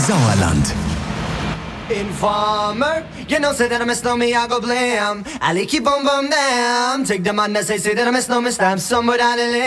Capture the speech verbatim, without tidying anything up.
Sauerland. Informer, you know, say that I miss no me, I go blam. Ali keep on bum damn. Take the man that say, say that I miss no me, stamp somewhere down the lane.